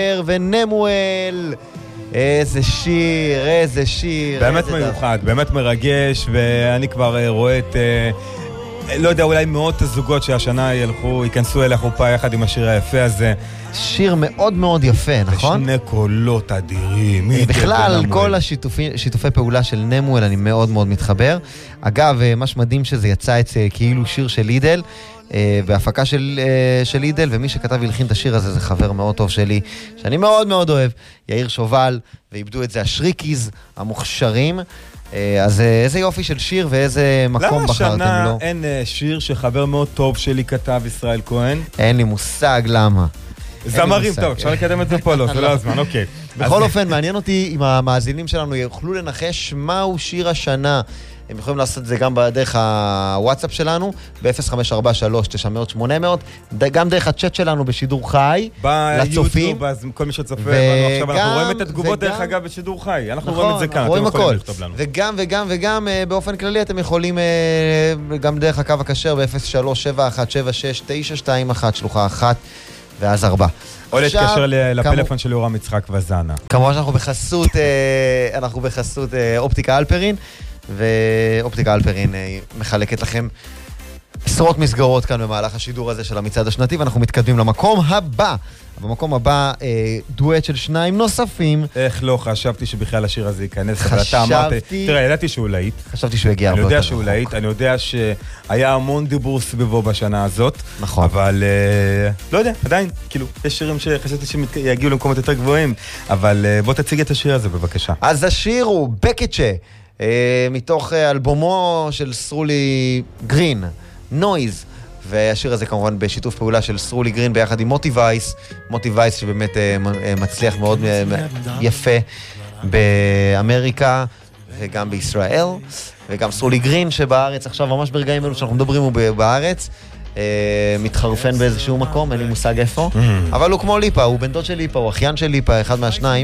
ונמואל, איזה שיר. באמת מיוחד, באמת מרגש, ואני כבר רואה את, לא יודע, אולי מאות הזוגות שהשנה ייכנסו אל החופה יחד עם השיר היפה הזה. שיר מאוד מאוד יפה, נכון? ושני קולות אדירים. בכלל, כל השיתופי פעולה של נמואל אני מאוד מאוד מתחבר. אגב, מה שמדהים שזה יצא את כאילו שיר של לידל, בהפקה של לידל, ומי שכתב והלחין את השיר הזה זה חבר מאוד טוב שלי, שאני מאוד מאוד אוהב, יאיר שובל, ואיבדו את זה השריקיז המוכשרים. אז איזה יופי של שיר ואיזה מקום בחרתם לו. למה השנה אין שיר שחבר מאוד טוב שלי כתב ישראל כהן? אין לי מושג למה. זמרים, טוב, אפשר לקדם את זה פה, לא, זה לא הזמן, אוקיי. בכל אופן, מעניין אותי אם המאזינים שלנו יוכלו לנחש מהו שיר השנה. הם יכולים לעשות את זה גם בדרך הוואטסאפ שלנו, ב-0543-900-800, גם דרך הצ'אט שלנו בשידור חי, לצופים. ביוטיוב, אז כל מי שצופה בנו עכשיו, אנחנו רואים את התגובות דרך אגב בשידור חי. אנחנו רואים את זה כאן, אתם יכולים לכתוב לנו. וגם באופן כללי אתם יכולים גם דרך הקו הכשר ב-0371769221, שלוחה 1 ואז 4. או להתקשר לפלאפון של יורם יצחק וזנה. כמובן שאנחנו בחסות אופטיקה אלפרין, ואופטיקה אלפרין מחלקת לכם עשרות מסגרות כאן במהלך השידור הזה של המצעד השנתי, ואנחנו מתקדמים למקום הבא. במקום הבא דואט של שניים נוספים. איך לא, חשבתי שבכלל השיר הזה ייכנס, אבל אתה אמרת, תראה, ידעתי שהוא להיט. חשבתי שהוא יגיע הרבה יותר. אני יודע שהוא להיט, אני יודע שהיה המון דיבור סביבו בשנה הזאת. נכון. אבל לא יודע, עדיין, כאילו, יש שירים שחשבתי שיגיעו למקומות יותר גבוהים, אבל בוא תציג את השיר הזה בבקשה. אז השיר הוא בקצ'ה, מתוך אלבומו של סרולי גרין, נויז. והשיר הזה כמובן בשיתוף פעולה של סרולי גרין ביחד עם מוטי וייס, שבאמת מצליח מאוד יפה באמריקה וגם בישראל, וגם סרולי גרין שבארץ עכשיו ממש ברגעים אלו שאנחנו מדברים הוא בארץ, מתחרפן באיזשהו מקום, אין לי מושג איפה, אבל הוא כמו ליפה, הוא בן דוד של ליפה, הוא אחיין של ליפה, אחד מהשניים,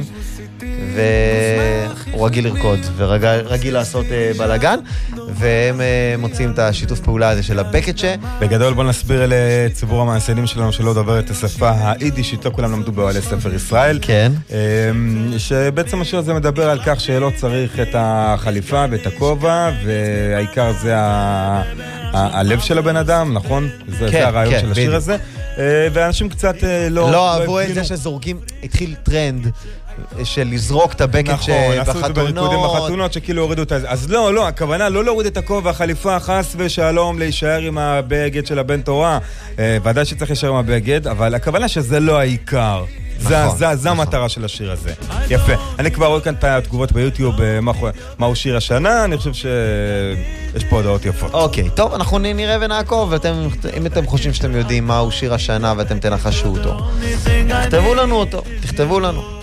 והוא רגיל לרקוד ורגיל לעשות בלגן, והם מוצאים את השיתוף פעולה הזה של הבקצ'ה. בגדול בוא נסביר לציבור המאזינים שלנו שלא דובר את השפה היידיש, איתו כולם למדו באוהלי ספר ישראל. כן. שבעצם השיר הזה מדבר על כך שלא צריך את החליפה ואת הכובע, והעיקר זה הלב של הבן אדם, נכון? זה הרעיון של השיר הזה. ואנשים קצת לא אהבו את זה שזורקים, התחיל טרנד של לזרוק את הבקט שבחתונות. נכון, עשו את זה בריקודים בחתונות שכאילו הורידו את זה. אז לא, הכוונה לא להוריד את הכובע, החליפה, חס ושלום, להישאר עם הבגד של הבן תורה. ודאי שצריך להישאר עם הבגד, אבל הכוונה שזה לא העיקר. זה המטרה של השיר הזה. יפה. אני כבר רואה כאן את התגובות ביוטיוב, מהו שיר השנה, אני חושב שיש פה הודעות יפות. אוקיי, טוב, אנחנו נראה ונעקוב, אם אתם חושבים שאתם יודעים מהו שיר השנה ואתם תנחשו אותו, תכתבו לנו אותו, תכתבו לנו.